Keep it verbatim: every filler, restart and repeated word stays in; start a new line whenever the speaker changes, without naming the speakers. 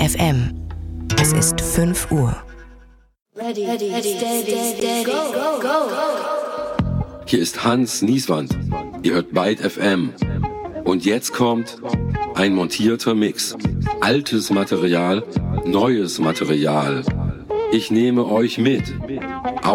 F M. Es ist fünf Uhr.
Ready, ready, steady, steady, go, go, go.
Hier ist Hans Nieswand. Ihr hört Byte F M. Und jetzt kommt ein montierter Mix. Altes Material, neues Material. Ich nehme euch mit.